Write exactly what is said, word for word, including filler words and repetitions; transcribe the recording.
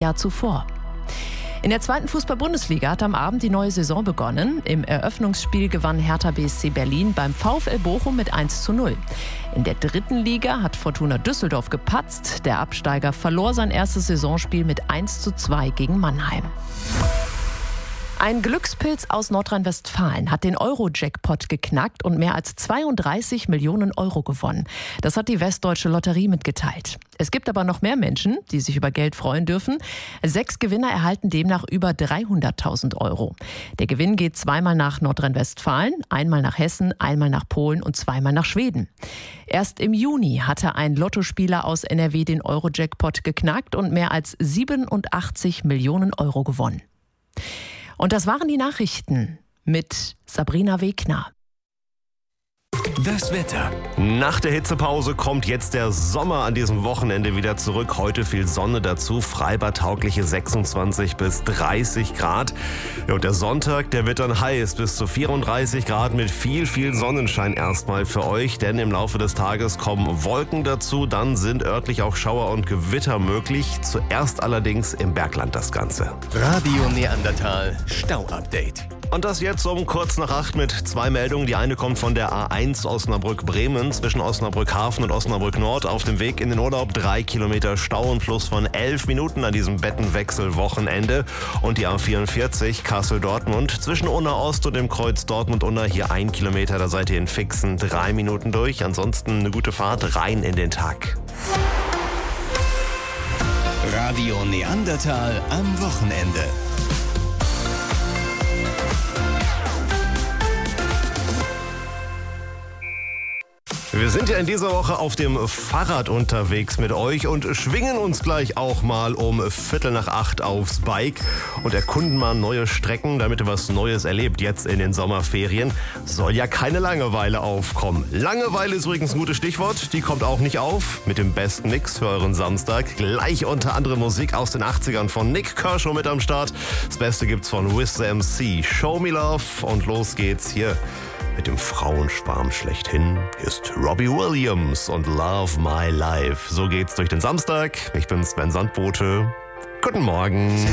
Jahr zuvor. In der zweiten Fußball-Bundesliga hat am Abend die neue Saison begonnen. Im Eröffnungsspiel gewann Hertha B S C Berlin beim VfL Bochum mit eins zu null. In der dritten Liga hat Fortuna Düsseldorf gepatzt. Der Absteiger verlor sein erstes Saisonspiel mit eins zu zwei gegen Mannheim. Ein Glückspilz aus Nordrhein-Westfalen hat den Euro-Jackpot geknackt und mehr als zweiunddreißig Millionen Euro gewonnen. Das hat die Westdeutsche Lotterie mitgeteilt. Es gibt aber noch mehr Menschen, die sich über Geld freuen dürfen. Sechs Gewinner erhalten demnach über dreihunderttausend Euro. Der Gewinn geht zweimal nach Nordrhein-Westfalen, einmal nach Hessen, einmal nach Polen und zweimal nach Schweden. Erst im Juni hatte ein Lottospieler aus N R W den Euro-Jackpot geknackt und mehr als siebenundachtzig Millionen Euro gewonnen. Und das waren die Nachrichten mit Sabrina Wegner. Das Wetter. Nach der Hitzepause kommt jetzt der Sommer an diesem Wochenende wieder zurück. Heute viel Sonne dazu, freibadtaugliche sechsundzwanzig bis dreißig Grad. Ja, und der Sonntag, der wird dann heiß, bis zu vierunddreißig Grad mit viel, viel Sonnenschein erstmal für euch. Denn im Laufe des Tages kommen Wolken dazu, dann sind örtlich auch Schauer und Gewitter möglich. Zuerst allerdings im Bergland das Ganze. Radio Neandertal Stau-Update. Und das jetzt um kurz nach acht mit zwei Meldungen. Die eine kommt von der A eins Osnabrück-Bremen zwischen Osnabrück-Hafen und Osnabrück-Nord. Auf dem Weg in den Urlaub drei Kilometer Stau und Plus von elf Minuten an diesem Bettenwechsel-Wochenende. Und die A vierundvierzig Kassel-Dortmund zwischen Unna-Ost und dem Kreuz Dortmund-Unna. Hier ein Kilometer, da seid ihr in fixen drei Minuten durch. Ansonsten eine gute Fahrt rein in den Tag. Radio Neandertal am Wochenende. Wir sind ja in dieser Woche auf dem Fahrrad unterwegs mit euch und schwingen uns gleich auch mal um Viertel nach acht aufs Bike und erkunden mal neue Strecken, damit ihr was Neues erlebt jetzt in den Sommerferien. Soll ja keine Langeweile aufkommen. Langeweile ist übrigens ein gutes Stichwort. Die kommt auch nicht auf mit dem besten Mix für euren Samstag. Gleich unter anderem Musik aus den achtzigern von Nik Kershaw mit am Start. Das Beste gibt's von Wiz the M C. Show Me Love und los geht's hier. Mit dem Frauenschwarm schlechthin ist Robbie Williams und Love My Life. So geht's durch den Samstag. Ich bin Sven Sandbote. Guten Morgen.